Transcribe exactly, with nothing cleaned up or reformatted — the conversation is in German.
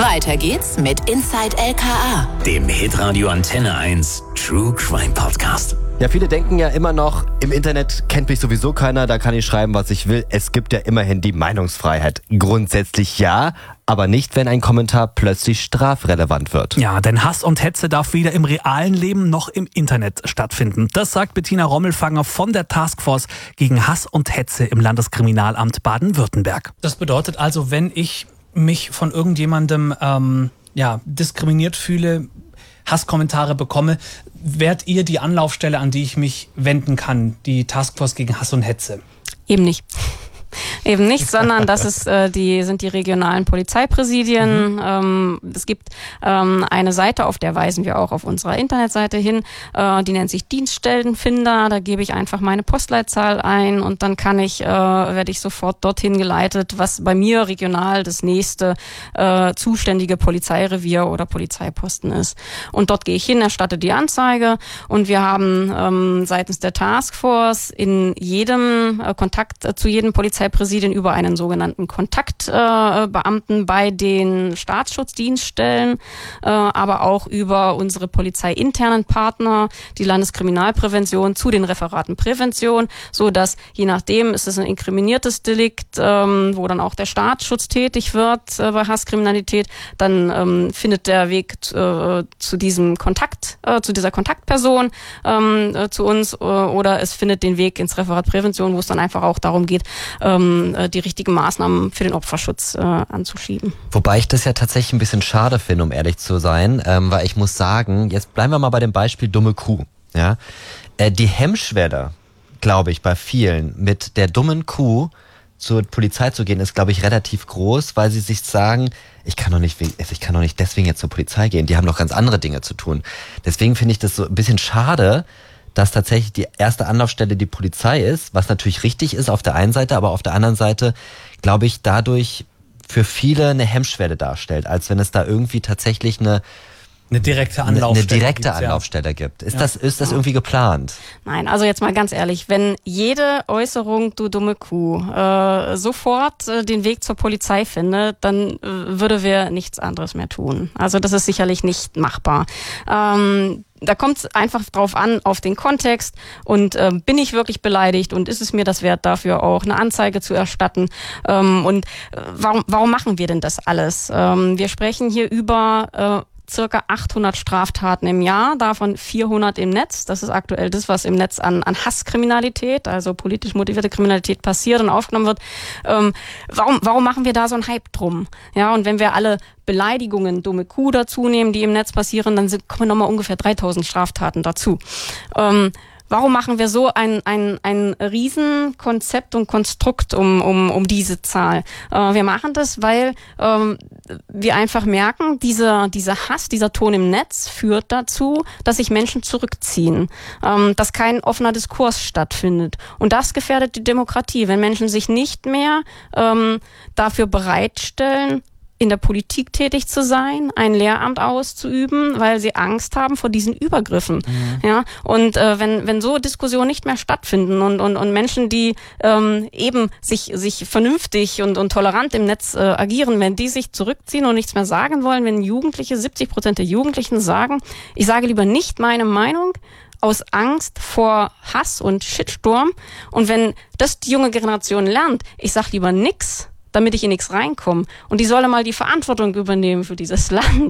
Weiter geht's mit Inside L K A, dem Hitradio Antenne eins True Crime Podcast. Ja, viele denken ja immer noch, im Internet kennt mich sowieso keiner, da kann ich schreiben, was ich will. Es gibt ja immerhin die Meinungsfreiheit. Grundsätzlich ja, aber nicht, wenn ein Kommentar plötzlich strafrelevant wird. Ja, denn Hass und Hetze darf weder im realen Leben noch im Internet stattfinden. Das sagt Bettina Rommelfanger von der Taskforce gegen Hass und Hetze im Landeskriminalamt Baden-Württemberg. Das bedeutet also, wenn ich mich von irgendjemandem ähm, ja, diskriminiert fühle, Hasskommentare bekomme, wärt ihr die Anlaufstelle, an die ich mich wenden kann, die Taskforce gegen Hass und Hetze? Eben nicht. Eben nicht, sondern das ist, äh, die, sind die regionalen Polizeipräsidien. Mhm. Ähm, es gibt ähm, eine Seite, auf der weisen wir auch auf unserer Internetseite hin, äh, die nennt sich Dienststellenfinder. Da gebe ich einfach meine Postleitzahl ein und dann kann ich, äh, werde ich sofort dorthin geleitet, was bei mir regional das nächste äh, zuständige Polizeirevier oder Polizeiposten ist. Und dort gehe ich hin, erstatte die Anzeige und wir haben ähm, seitens der Taskforce in jedem äh, Kontakt äh, zu jedem Polizeipräsidien über einen sogenannten Kontaktbeamten äh, bei den Staatsschutzdienststellen, äh, aber auch über unsere polizeiinternen Partner, die Landeskriminalprävention zu den Referaten Prävention, so dass je nachdem ist es ein inkriminiertes Delikt, ähm, wo dann auch der Staatsschutz tätig wird äh, bei Hasskriminalität, dann ähm, findet der Weg äh, zu diesem Kontakt, äh, zu dieser Kontaktperson ähm, äh, zu uns äh, oder es findet den Weg ins Referat Prävention, wo es dann einfach auch darum geht, die richtigen Maßnahmen für den Opferschutz äh, anzuschieben. Wobei ich das ja tatsächlich ein bisschen schade finde, um ehrlich zu sein, ähm, weil ich muss sagen, jetzt bleiben wir mal bei dem Beispiel dumme Kuh. Ja? Äh, die Hemmschwelle, glaube ich, bei vielen mit der dummen Kuh zur Polizei zu gehen, ist, glaube ich, relativ groß, weil sie sich sagen, ich kann doch nicht, ich kann doch nicht deswegen jetzt zur Polizei gehen, die haben doch ganz andere Dinge zu tun. Deswegen finde ich das so ein bisschen schade, dass tatsächlich die erste Anlaufstelle die Polizei ist, was natürlich richtig ist auf der einen Seite, aber auf der anderen Seite, glaube ich, dadurch für viele eine Hemmschwelle darstellt, als wenn es da irgendwie tatsächlich eine Eine direkte Anlaufstelle, eine direkte Anlaufstelle ja. gibt. Ist, ja. das, ist das irgendwie geplant? Nein, also jetzt mal ganz ehrlich, wenn jede Äußerung, du dumme Kuh, äh, sofort äh, den Weg zur Polizei findet, dann äh, würde wir nichts anderes mehr tun. Also das ist sicherlich nicht machbar. Ähm, Da kommt es einfach drauf an, auf den Kontext und äh, bin ich wirklich beleidigt und ist es mir das wert, dafür auch eine Anzeige zu erstatten? Ähm, und äh, warum, warum machen wir denn das alles? Ähm, wir sprechen hier über äh, circa achthundert Straftaten im Jahr, davon vierhundert im Netz. Das ist aktuell das, was im Netz an, an Hasskriminalität, also politisch motivierte Kriminalität passiert und aufgenommen wird. Ähm, warum, warum machen wir da so einen Hype drum? Ja, und wenn wir alle Beleidigungen, dumme Kuh dazu nehmen, die im Netz passieren, dann sind, kommen nochmal ungefähr dreitausend Straftaten dazu. Ähm, Warum machen wir so ein, ein, ein Riesenkonzept und Konstrukt um, um, um diese Zahl? Äh, wir machen das, weil ähm, wir einfach merken, dieser, dieser Hass, dieser Ton im Netz führt dazu, dass sich Menschen zurückziehen, ähm, dass kein offener Diskurs stattfindet. Und das gefährdet die Demokratie, wenn Menschen sich nicht mehr ähm, dafür bereitstellen, in der Politik tätig zu sein, ein Lehramt auszuüben, weil sie Angst haben vor diesen Übergriffen. Mhm. Ja, und äh, wenn wenn so Diskussionen nicht mehr stattfinden und und und Menschen, die ähm, eben sich sich vernünftig und und tolerant im Netz äh, agieren, wenn die sich zurückziehen und nichts mehr sagen wollen, wenn Jugendliche, siebzig Prozent der Jugendlichen sagen, ich sage lieber nicht meine Meinung, aus Angst vor Hass und Shitstorm. Und wenn das die junge Generation lernt, ich sag lieber nix, damit ich in nichts reinkomme. Und die solle mal die Verantwortung übernehmen für dieses Land